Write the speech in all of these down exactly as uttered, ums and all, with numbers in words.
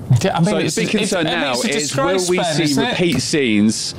Yeah, I mean, so it's, the big concern it's, now it's is will we Ben, see repeat it? scenes?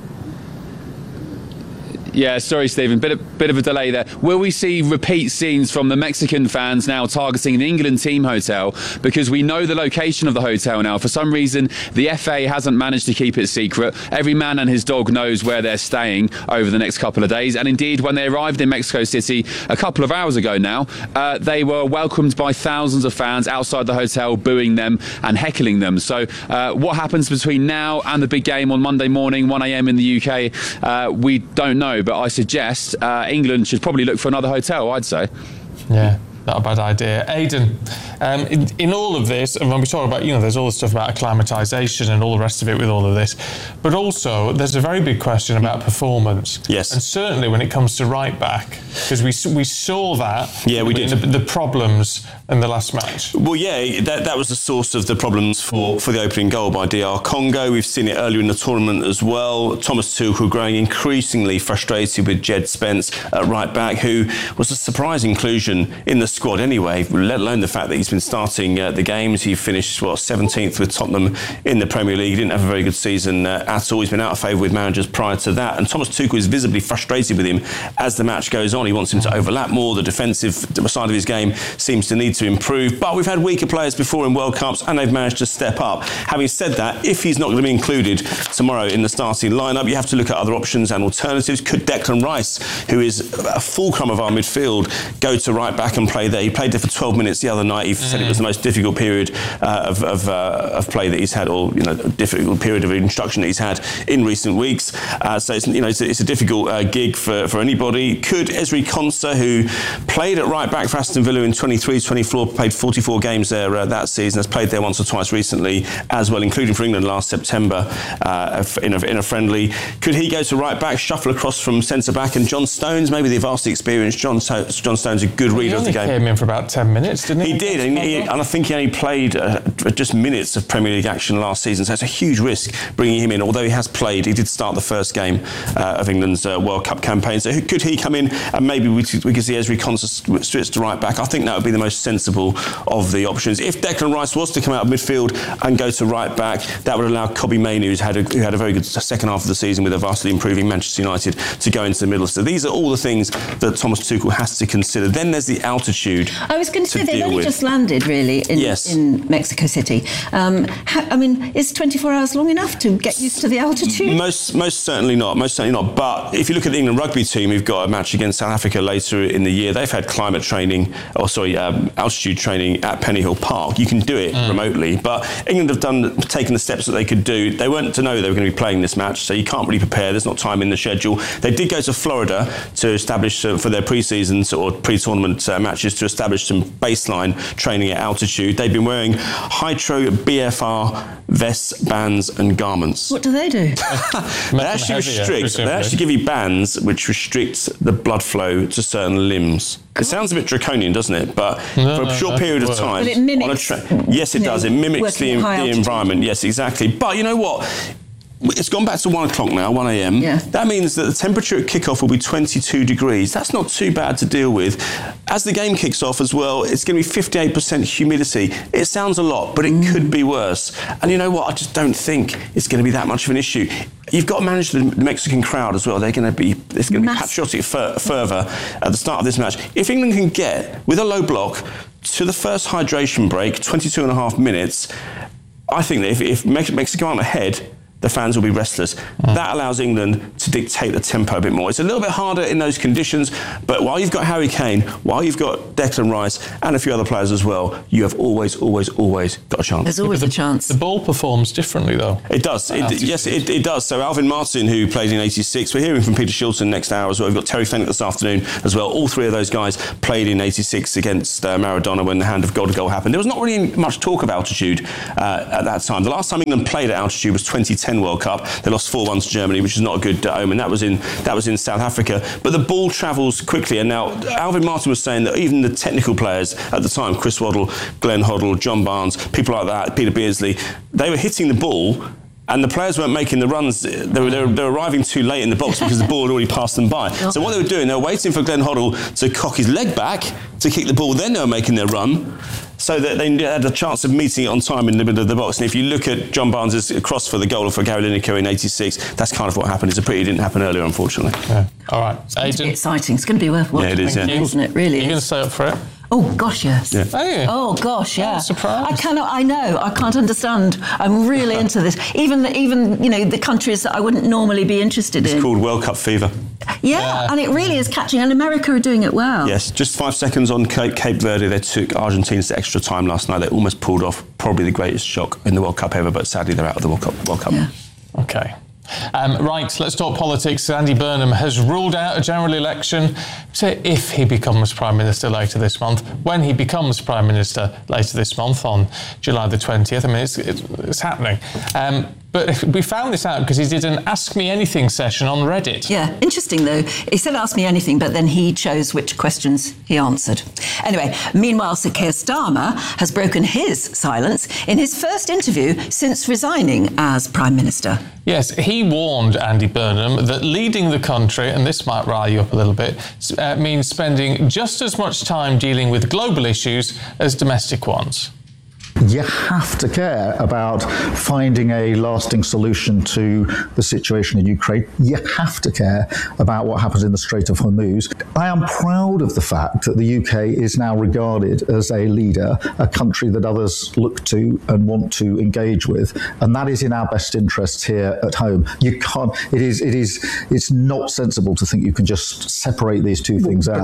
Yeah, sorry, Stephen. Bit of, bit of a delay there. Will we see repeat scenes from the Mexican fans now targeting the England team hotel? Because we know the location of the hotel now. For some reason, the F A hasn't managed to keep it secret. Every man and his dog knows where they're staying over the next couple of days. And indeed, when they arrived in Mexico City a couple of hours ago now, uh, they were welcomed by thousands of fans outside the hotel, booing them and heckling them. So uh, what happens between now and the big game on Monday morning, one a.m. in the U K, uh, we don't know. But I suggest uh, England should probably look for another hotel, I'd say. Yeah, not a bad idea. Aidan, um, in, in all of this, and when we talk about, you know, there's all the stuff about acclimatisation and all the rest of it with all of this, but also there's a very big question about performance. Yes. And certainly when it comes to right back, because we we saw that. Yeah, we did. The, the problems in the last match. Well, yeah, that that was the source of the problems for, for the opening goal by D R Congo. We've seen it earlier in the tournament as well. Thomas Tuchel growing increasingly frustrated with Jed Spence at right back, who was a surprise inclusion in the squad anyway, let alone the fact that he's been starting uh, the games. He finished, what, seventeenth with Tottenham in the Premier League. He didn't have a very good season uh, at all. He's been out of favour with managers prior to that. And Thomas Tuchel is visibly frustrated with him as the match goes on. He wants him to overlap more. The defensive side of his game seems to need to improve. But we've had weaker players before in World Cups and they've managed to step up. Having said that, if he's not going to be included tomorrow in the starting lineup, you have to look at other options and alternatives. Could Declan Rice, who is a fulcrum of our midfield, go to right back and play there? He played there for twelve minutes the other night. He mm. said it was the most difficult period uh, of of, uh, of play that he's had, or you know, difficult period of instruction that he's had in recent weeks. Uh, so it's, you know, it's a, it's a difficult uh, gig for, for anybody. Could Ezri Konsa, who played at right back for Aston Villa in twenty-three twenty-four, played forty-four games there uh, that season, has played there once or twice recently as well, including for England last September uh, in, a, in a friendly. Could he go to right back, shuffle across from centre back, and John Stones, maybe the vastly experienced John, so- John Stones, a good reader of the game. He came in for about ten minutes, didn't he? He did, and, he, and I think he only played uh, just minutes of Premier League action last season, so it's a huge risk bringing him in. Although he has played, he did start the first game uh, of England's uh, World Cup campaign. So could he come in and maybe we could, we could see Ezri Konsa switch to right back? I think that would be the most sensible of the options. If Declan Rice was to come out of midfield and go to right back, that would allow Kobbie Mainoo, who's had a, who had a very good second half of the season with a vastly improving Manchester United, to go into the middle. So these are all the things that Thomas Tuchel has to consider. Then there's the altitude. I was going to say they've only with. just landed, really, in, yes. in Mexico City. Um, ha- I mean, is twenty-four hours long enough to get used to the altitude? Most, most certainly not. Most certainly not. But if you look at the England rugby team, we've got a match against South Africa later in the year. They've had climate training, or sorry, um, altitude training at Pennyhill Park. You can do it mm. remotely, but England have done taken the steps that they could do. They weren't to know they were going to be playing this match, so you can't really prepare. There's not time in the schedule. They did go to Florida to establish uh, for their pre-season or pre-tournament uh, matches to establish some baseline training at altitude. They've been wearing Hytro B F R vests, bands, and garments. What do they do? they actually restrict. They actually give you bands which restrict the blood flow to certain limbs. It sounds a bit draconian, doesn't it? But no, for a no, short period of time, but it mimics, on a tra- yes, it does. Know, it mimics the, the environment. Yes, exactly. But you know what? It's gone back to one o'clock now, one a.m. Yeah. That means that the temperature at kickoff will be twenty-two degrees. That's not too bad to deal with. As the game kicks off as well, it's going to be fifty-eight percent humidity. It sounds a lot, but it mm. could be worse. And you know what? I just don't think it's going to be that much of an issue. You've got to manage the Mexican crowd as well. They're going to be, it's going to be patriotic fer- fervour at the start of this match. If England can get, with a low block, to the first hydration break, twenty-two and a half minutes, I think that if, if Mexico aren't ahead, the fans will be restless. Mm. That allows England to dictate the tempo a bit more. It's a little bit harder in those conditions, but while you've got Harry Kane, while you've got Declan Rice and a few other players as well, you have always, always, always got a chance. There's always the, a chance. The ball performs differently, though. It does. It, yes, it, it does. So Alvin Martin, who played in eighty-six, we're hearing from Peter Shilton next hour as well. We've got Terry Fenwick this afternoon as well. All three of those guys played in eighty-six against uh, Maradona when the hand of God goal happened. There was not really much talk of altitude uh, at that time. The last time England played at altitude was twenty ten World Cup. They lost four one to Germany, which is not a good uh, omen. That was in that was in South Africa. But the ball travels quickly, and now Alvin Martin was saying that even the technical players at the time, Chris Waddle, Glenn Hoddle, John Barnes, people like that, Peter Beardsley, they were hitting the ball, and the players weren't making the runs. They were, they, were, they were arriving too late in the box because the ball had already passed them by. Okay. So what they were doing, they were waiting for Glenn Hoddle to cock his leg back to kick the ball, then they were making their run. so that they had a chance of meeting it on time in the middle of the box. And if you look at John Barnes' cross for the goal for Gary Lineker in eighty-six, that's kind of what happened. It's a pity it didn't happen earlier, unfortunately. Yeah. All right. It's going to be exciting. It's going to be worth watching, yeah, it is, yeah. isn't it? Really. Are you going to stay up for it? Oh gosh, yes. Yeah. Are you? Oh gosh, yeah. I'm surprised. I cannot. I know. I can't understand. I'm really into this. Even, the, even you know, the countries that I wouldn't normally be interested It's in. called World Cup fever. Yeah, Yeah. and it really is catching. And America are doing it well. Yes, just five seconds on Cape, Cape Verde. They took Argentina to extra time last night. They almost pulled off probably the greatest shock in the World Cup ever, but sadly they're out of the World Cup. World Cup. Yeah. Okay. Um, right, let's talk politics. Andy Burnham has ruled out a general election. So if he becomes Prime Minister later this month, when he becomes Prime Minister later this month on July the twentieth, I mean, it's, it's, it's happening. Um, but we found this out because he did an Ask Me Anything session on Reddit. Yeah, interesting though. He said ask me anything, but then he chose which questions he answered. Anyway, meanwhile, Sir Keir Starmer has broken his silence in his first interview since resigning as Prime Minister. Yes, he warned Andy Burnham that leading the country, and this might rile you up a little bit, uh, means spending just as much time dealing with global issues as domestic ones. You have to care about finding a lasting solution to the situation in Ukraine. You have to care about what happens in the Strait of Hormuz. I am proud of the fact that the U K is now regarded as a leader, a country that others look to and want to engage with, and that is in our best interests here at home. You can't. It is. It is. It's not sensible to think you can just separate these two things out.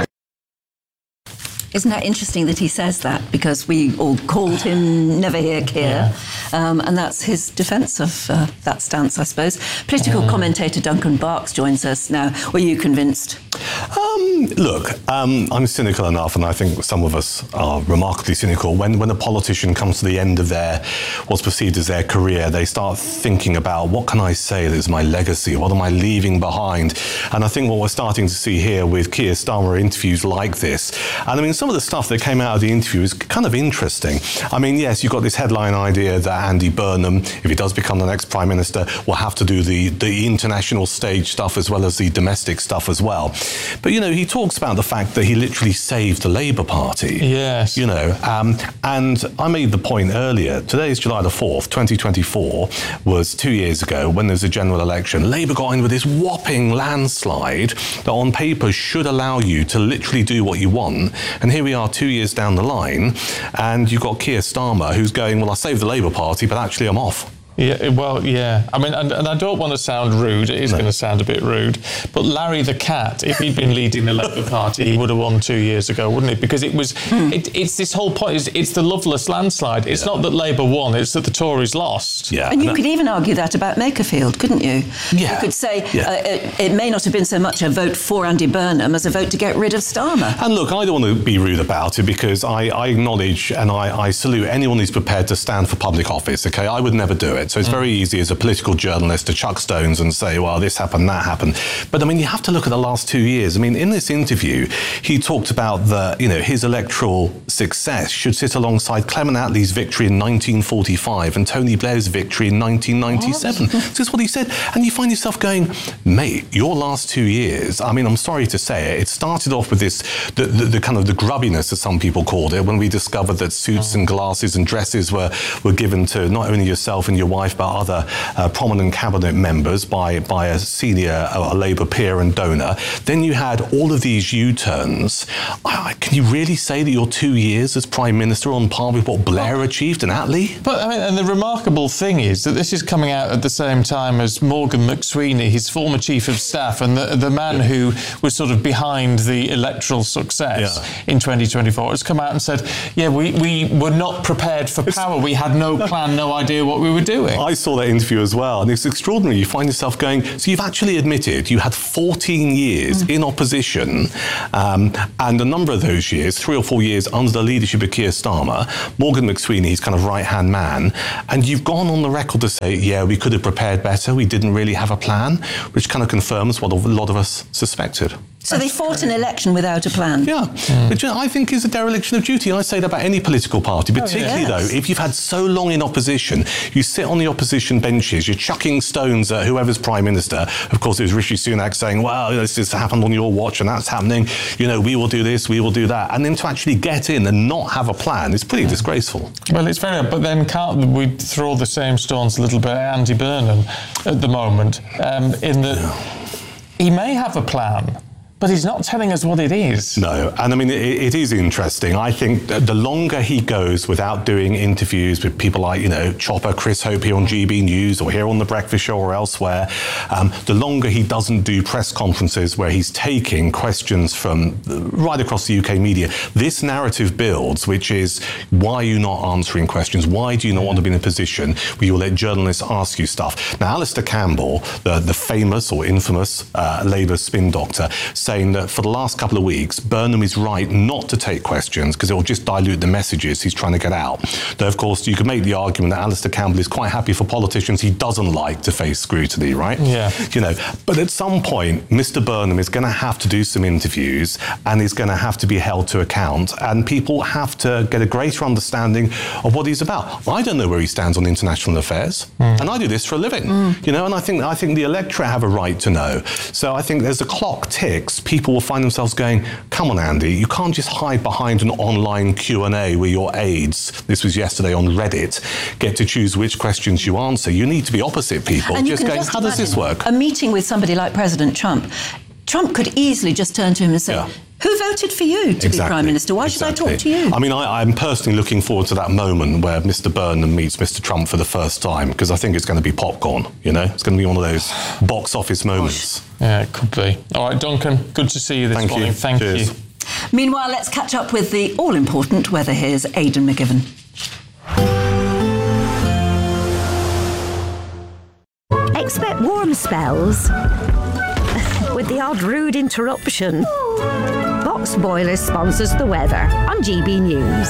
Isn't that interesting that he says that? Because we all called him Never Hear Keir, yeah. um, and that's his defence of uh, that stance, I suppose. Political uh. commentator Duncan Barks joins us now. Were you convinced? Um, look, um, I'm cynical enough, and I think some of us are remarkably cynical. When when a politician comes to the end of their, what's perceived as their career, they start thinking about, what can I say that is my legacy? What am I leaving behind? And I think what we're starting to see here with Keir Starmer interviews like this, and I mean, some of the stuff that came out of the interview is kind of interesting. I mean, yes, you've got this headline idea that Andy Burnham, if he does become the next Prime Minister, will have to do the, the international stage stuff as well as the domestic stuff as well. But, you know, he talks about the fact that he literally saved the Labour Party. Yes. You know, um, and I made the point earlier, today is July the fourth, twenty twenty-four, was two years ago when there was a general election. Labour got in with this whopping landslide that on paper should allow you to literally do what you want. And here we are two years down the line, and you've got Keir Starmer who's going, well, I saved the Labour Party, but actually I'm off. Yeah, well, yeah. I mean, and, and I don't want to sound rude. It is no. going to sound a bit rude. But Larry the Cat, if he'd been leading the Labour Party, he would have won two years ago, wouldn't it? Because it was, mm. it, it's this whole point, it's, it's the loveless landslide. It's yeah. not that Labour won, it's that the Tories lost. Yeah. And you and could that, even argue that about Makerfield, couldn't you? Yeah. You could say yeah. uh, it, it may not have been so much a vote for Andy Burnham as a vote to get rid of Starmer. And look, I don't want to be rude about it, because I, I acknowledge and I, I salute anyone who's prepared to stand for public office, OK? I would never do it. So it's mm. very easy as a political journalist to chuck stones and say, well, this happened, that happened. But I mean, you have to look at the last two years. I mean, in this interview, he talked about the, you know, his electoral success should sit alongside Clement Attlee's victory in nineteen forty-five and Tony Blair's victory in nineteen ninety-seven. So that's what he said. And you find yourself going, mate, your last two years, I mean, I'm sorry to say it, it started off with this, the, the, the kind of the grubbiness, as some people called it, when we discovered that suits and glasses and dresses were, were given to not only yourself and your wife, but other Uh, prominent cabinet members by, by a senior uh, a Labour peer and donor. Then you had all of these U-turns. Uh, can you really say that your two years as Prime Minister on par with what Blair achieved and Attlee? But I mean, and the remarkable thing is that this is coming out at the same time as Morgan McSweeney, his former Chief of Staff, and the, the man yeah. who was sort of behind the electoral success yeah. in twenty twenty-four, has come out and said, yeah, we, we were not prepared for power. We had no plan, no idea what we were doing. I saw that interview as well, and it's extraordinary. You find yourself going, so you've actually admitted you had fourteen years mm. in opposition, um, and a number of those years, three or four years under the leadership of Keir Starmer, Morgan McSweeney, his kind of right-hand man, and you've gone on the record to say, yeah, we could have prepared better, we didn't really have a plan, which kind of confirms what a lot of us suspected. So they fought an election without a plan. Yeah, mm. which I think is a dereliction of duty. I say that about any political party, particularly oh, yes. though, if you've had so long in opposition, you sit on the opposition benches, you're chucking stones at whoever's Prime Minister. Of course, it was Rishi Sunak saying, well, this has happened on your watch and that's happening. You know, we will do this, we will do that. And then to actually get in and not have a plan is pretty disgraceful. Well, it's very, but then can't we throw the same stones a little bit at Andy Burnham at the moment, um, in that he may have a plan, but he's not telling us what it is. No, and I mean, it, it is interesting. I think that the longer he goes without doing interviews with people like, you know, Chopper, Chris Hope here on G B News or here on The Breakfast Show or elsewhere, um, the longer he doesn't do press conferences where he's taking questions from right across the U K media, this narrative builds, which is, why are you not answering questions? Why do you not want to be in a position where you'll let journalists ask you stuff? Now, Alistair Campbell, the, the famous or infamous uh, Labour spin doctor, saying that for the last couple of weeks, Burnham is right not to take questions because it will just dilute the messages he's trying to get out. Though, of course, you could make the argument that Alistair Campbell is quite happy for politicians he doesn't like to face scrutiny, right? Yeah. You know, but at some point, Mister Burnham is going to have to do some interviews and is going to have to be held to account, and people have to get a greater understanding of what he's about. I don't know where he stands on international affairs, mm. and I do this for a living, mm. you know, and I think I think the electorate have a right to know. So I think as the clock ticks, people will find themselves going, come on, Andy, you can't just hide behind an online Q and A where your aides, this was yesterday on Reddit, get to choose which questions you answer. You need to be opposite people, and just going, just how does this work? A meeting with somebody like President Trump. Trump could easily just turn to him and say, yeah. who voted for you to exactly. be Prime Minister? Why exactly. should I talk to you? I mean, I, I'm personally looking forward to that moment where Mister Burnham meets Mister Trump for the first time, because I think it's going to be popcorn, you know? It's going to be one of those box office moments. Gosh. Yeah, it could be. All right, Duncan, good to see you this Thank morning. You. Thank Cheers. you. Meanwhile, let's catch up with the all-important weather. Here's Aidan McGiven. Expect warm spells with the odd rude interruption. Box Boilers sponsors the weather on G B News.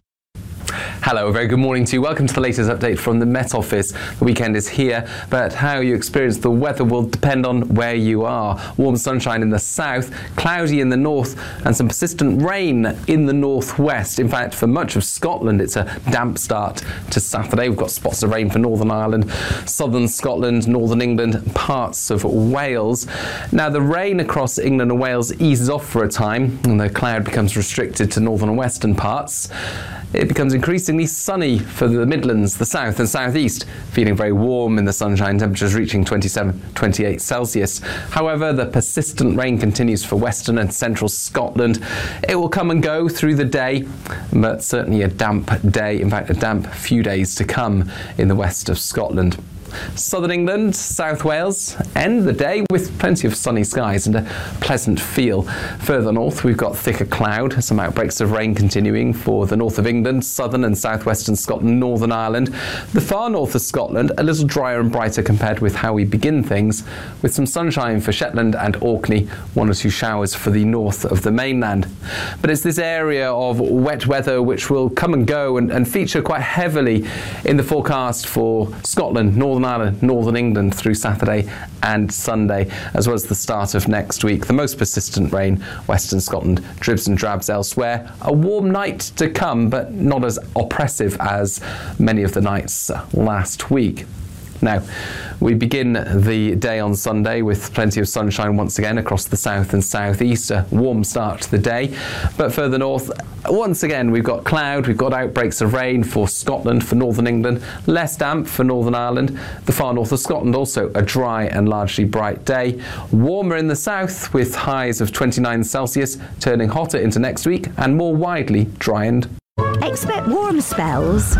Hello, a very good morning to you. Welcome to the latest update from the Met Office. The weekend is here, but how you experience the weather will depend on where you are. Warm sunshine in the south, cloudy in the north, and some persistent rain in the northwest. In fact, for much of Scotland, it's a damp start to Saturday. We've got spots of rain for Northern Ireland, southern Scotland, northern England, parts of Wales. Now, the rain across England and Wales eases off for a time, and the cloud becomes restricted to northern and western parts. It becomes increasingly sunny for the Midlands, the south and southeast, feeling very warm in the sunshine, temperatures reaching twenty-seven, twenty-eight Celsius. However, the persistent rain continues for western and central Scotland. It will come and go through the day, but certainly a damp day, in fact a damp few days to come in the west of Scotland. Southern England, South Wales, end the day with plenty of sunny skies and a pleasant feel. Further north, we've got thicker cloud, some outbreaks of rain continuing for the north of England, southern and southwestern Scotland, Northern Ireland. The far north of Scotland, a little drier and brighter compared with how we begin things, with some sunshine for Shetland and Orkney, one or two showers for the north of the mainland. But it's this area of wet weather which will come and go and, and feature quite heavily in the forecast for Scotland, Northern Ireland, Northern England through Saturday and Sunday, as well as the start of next week. The most persistent rain, Western Scotland, dribs and drabs elsewhere. A warm night to come, but not as oppressive as many of the nights last week. Now, we begin the day on Sunday with plenty of sunshine once again across the south and southeast, a warm start to the day. But further north, once again, we've got cloud, we've got outbreaks of rain for Scotland, for Northern England, less damp for Northern Ireland. The far north of Scotland, also a dry and largely bright day. Warmer in the south with highs of twenty-nine Celsius, turning hotter into next week and more widely dry and... Expect warm spells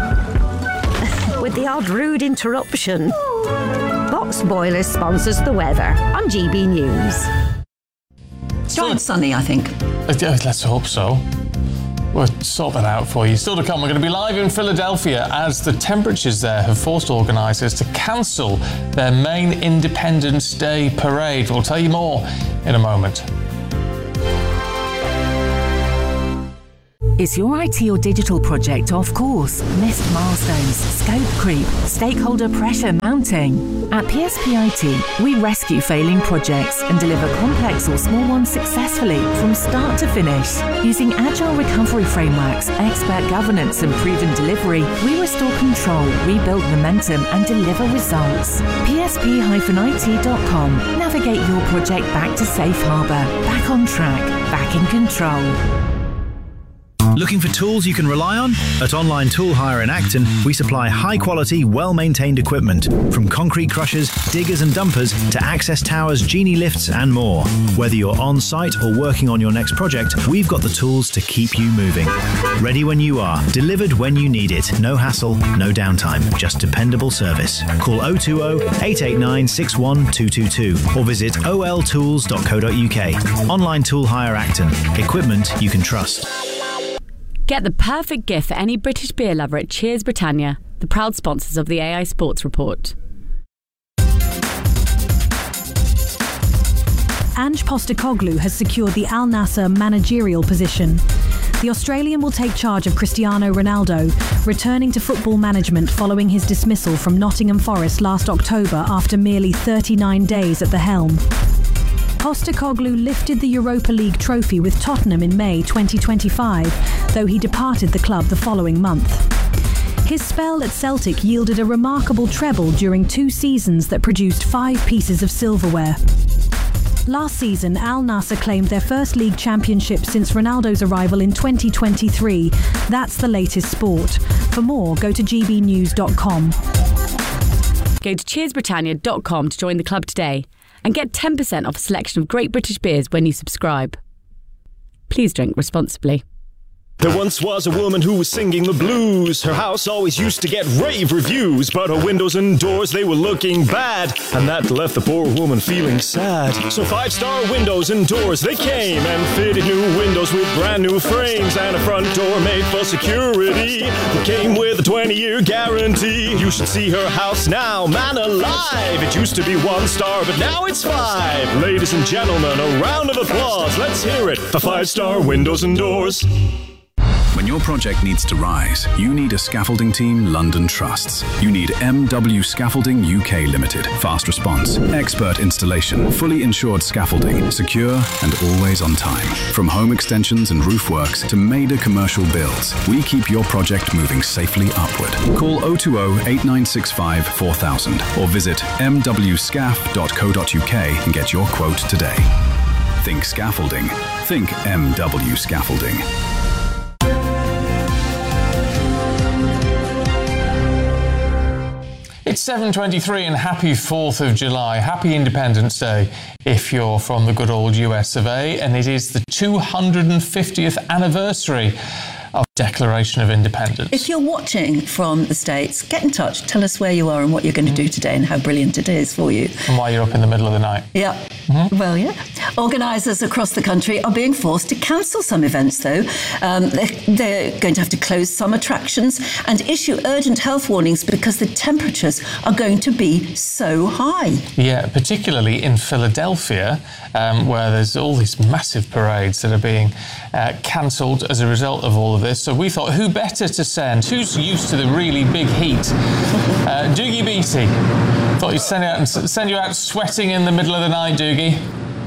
with the odd rude interruption. Box Boilers sponsors the weather on G B News. Dry and sunny, I think. Let's hope so. We'll sort that out for you. Still to come, we're going to be live in Philadelphia as the temperatures there have forced organisers to cancel their main Independence Day parade. We'll tell you more in a moment. Is your I T or digital project off course? Missed milestones, scope creep, stakeholder pressure mounting? At P S P I T, we rescue failing projects and deliver complex or small ones successfully from start to finish. Using agile recovery frameworks, expert governance and proven delivery, we restore control, rebuild momentum and deliver results. P S P I T dot com. Navigate your project back to safe harbour, back on track, back in control. Looking for tools you can rely on? At Online Tool Hire in Acton, we supply high-quality, well-maintained equipment, from concrete crushers, diggers and dumpers, to access towers, genie lifts and more. Whether you're on-site or working on your next project, we've got the tools to keep you moving. Ready when you are, delivered when you need it. No hassle, no downtime, just dependable service. Call oh two oh, eight eight nine, six one two two two or visit o l tools dot co dot u k. Online Tool Hire Acton. Equipment you can trust. Get the perfect gift for any British beer lover at Cheers Britannia, the proud sponsors of the A I Sports Report. Ange Postecoglou has secured the Al Nassr managerial position. The Australian will take charge of Cristiano Ronaldo, returning to football management following his dismissal from Nottingham Forest last October after merely thirty-nine days at the helm. Postecoglou lifted the Europa League trophy with Tottenham in May twenty twenty-five, though he departed the club the following month. His spell at Celtic yielded a remarkable treble during two seasons that produced five pieces of silverware. Last season, Al Nassr claimed their first league championship since Ronaldo's arrival in twenty twenty-three. That's the latest sport. For more, go to g b news dot com. Go to cheers britannia dot com to join the club today and get ten percent off a selection of great British beers when you subscribe. Please drink responsibly. There once was a woman who was singing the blues. Her house always used to get rave reviews, but her windows and doors, they were looking bad, and that left the poor woman feeling sad. So five-star windows and doors, they came and fitted new windows with brand new frames and a front door made for security that came with a twenty-year guarantee. You should see her house now, man alive. It used to be one star, but now it's five. Ladies and gentlemen, a round of applause. Let's hear it for five-star windows and doors. When your project needs to rise, you need a scaffolding team London trusts. You need M W Scaffolding U K Limited. Fast response, expert installation, fully insured scaffolding, secure and always on time. From home extensions and roof works to major commercial builds, we keep your project moving safely upward. Call oh two oh, eight nine six five, four thousand or visit m w scaff dot co dot u k and get your quote today. Think scaffolding. Think M W Scaffolding. It's seven twenty-three and happy fourth of July. Happy Independence Day if you're from the good old U S of A. And it is the two hundred fiftieth anniversary of Declaration of Independence. If you're watching from the States, get in touch. Tell us where you are and what you're going to do today and how brilliant it is for you. And why you're up in the middle of the night. Yeah. Mm-hmm. Well, yeah. Organisers across the country are being forced to cancel some events, though. Um, they're, they're going to have to close some attractions and issue urgent health warnings because the temperatures are going to be so high. Yeah, particularly in Philadelphia, um, where there's all these massive parades that are being uh, cancelled as a result of all of this. So we thought, who better to send? Who's used to the really big heat? Uh, Doogie Beattie. Thought he'd send you, out and send you out sweating in the middle of the night, Doogie.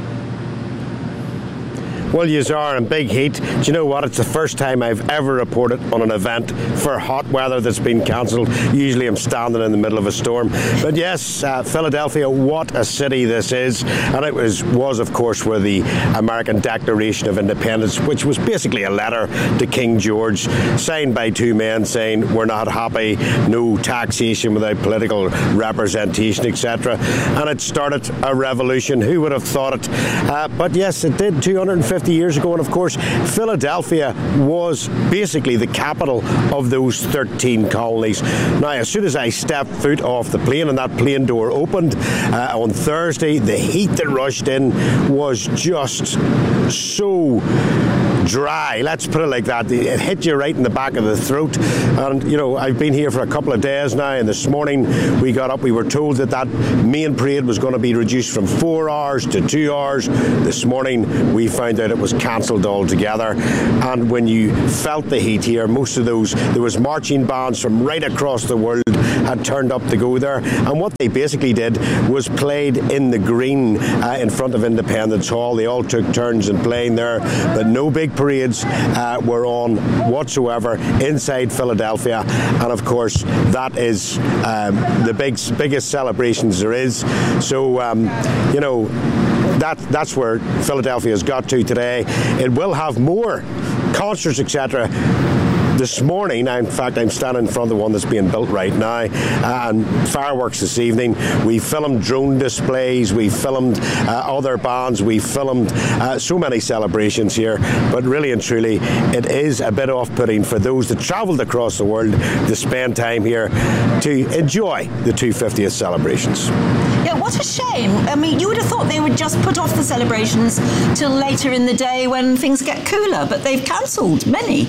Well, you are in big heat. Do you know what? It's the first time I've ever reported on an event for hot weather that's been cancelled. Usually I'm standing in the middle of a storm. But yes, uh, Philadelphia, what a city this is. And it was, was, of course, where the American Declaration of Independence, which was basically a letter to King George, signed by two men saying we're not happy, no taxation without political representation, et cetera. And it started a revolution. Who would have thought it? Uh, but yes, it did two hundred fifty years ago, and of course Philadelphia was basically the capital of those thirteen colonies. Now, as soon as I stepped foot off the plane and that plane door opened uh, on Thursday, the heat that rushed in was just so dry. Let's put it like that. It hit you right in the back of the throat. And, you know, I've been here for a couple of days now, and this morning we got up, we were told that that main parade was going to be reduced from four hours to two hours. This morning we found out it was cancelled altogether. And when you felt the heat here, most of those, there was marching bands from right across the world had turned up to go there. And what they basically did was played in the green uh, in front of Independence Hall. They all took turns in playing there, but no big parades uh, were on whatsoever inside Philadelphia. And of course, that is um, the big, biggest celebrations there is. So, um, you know, that that's where Philadelphia's got to today. It will have more concerts, et cetera. This morning, in fact, I'm standing in front of the one that's being built right now, and fireworks this evening. We filmed drone displays, we filmed uh, other bands, we filmed uh, so many celebrations here, but really and truly, it is a bit off-putting for those that travelled across the world to spend time here to enjoy the two hundred fiftieth celebrations. Yeah, what a shame. I mean, you would have thought they would just put off the celebrations till later in the day when things get cooler, but they've cancelled many.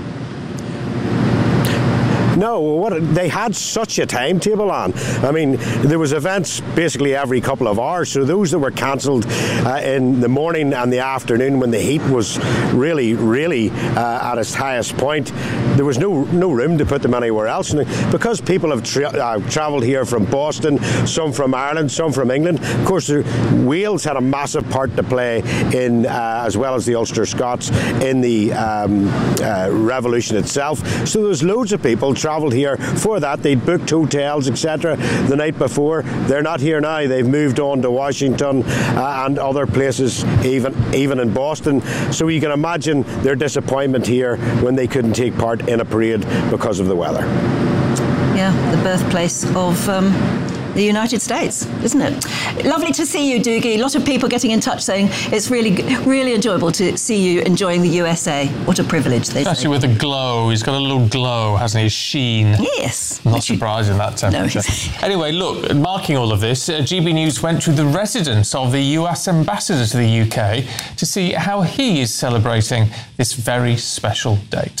No, what they had such a timetable on. I mean, there was events basically every couple of hours, so those that were cancelled uh, in the morning and the afternoon when the heat was really, really uh, at its highest point, there was no no room to put them anywhere else. And because people have tra- uh, travelled here from Boston, some from Ireland, some from England. Of course, Wales had a massive part to play in, uh, as well as the Ulster Scots, in the um, uh, revolution itself. So there was loads of people travelled here for that. They'd booked hotels, et cetera the night before. They're not here now. They've moved on to Washington uh, and other places, even even in Boston. So you can imagine their disappointment here when they couldn't take part in a parade because of the weather. Yeah, the birthplace of um, the United States, isn't it? Lovely to see you, Doogie. A lot of people getting in touch saying it's really, really enjoyable to see you enjoying the U S A. What a privilege, they Especially say. with a glow. He's got a little glow, hasn't he? Sheen. Yes. Not surprising, that temperature. No. Anyway, look, marking all of this, uh, G B News went to the residence of the U S ambassador to the U K to see how he is celebrating this very special date.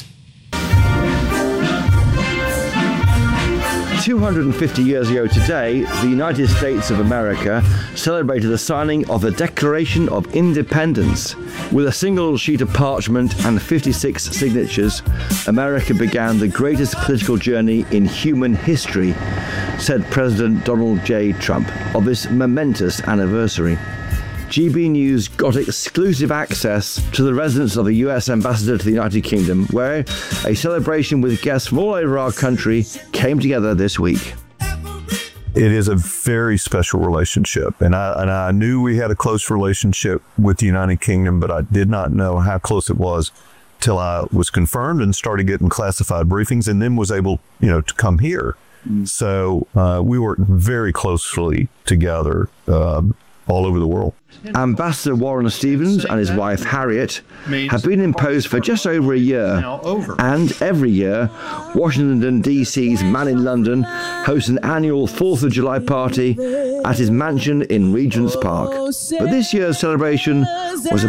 two hundred fifty years ago today, the United States of America celebrated the signing of the Declaration of Independence. With a single sheet of parchment and fifty-six signatures, America began the greatest political journey in human history, said President Donald J. Trump of this momentous anniversary. G B News got exclusive access to the residence of the U S ambassador to the United Kingdom, where a celebration with guests from all over our country came together this week. It is a very special relationship, and I, and I knew we had a close relationship with the United Kingdom, but I did not know how close it was till I was confirmed and started getting classified briefings, and then was able, you know, to come here. Mm. So uh, we worked very closely together um, all over the world. Ambassador Warren Stevens and his wife Harriet have been in post for just over a year, and every year Washington D C's Man in London hosts an annual fourth of July party at his mansion in Regent's Park. But this year's celebration was a